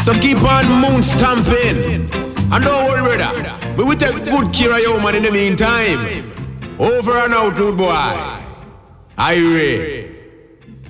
So keep on moon stamping. And don't worry, brother. But we take good care of you, man, in the meantime. Over and out, rude boy. Irie.